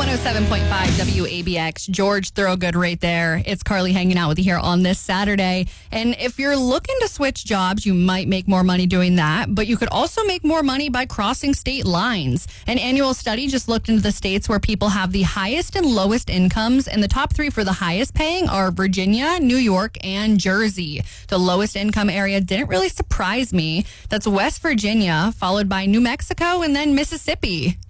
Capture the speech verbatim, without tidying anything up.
one oh seven point five W A B X. George Thorogood right there. It's Carly hanging out with you here on this Saturday. And if you're looking to switch jobs, you might make more money doing that, but you could also make more money by crossing state lines. An annual study just looked into the states where people have the highest and lowest incomes, and the top three for the highest paying are Virginia, New York, and Jersey. The lowest income area didn't really surprise me. That's West Virginia, followed by New Mexico, and then Mississippi.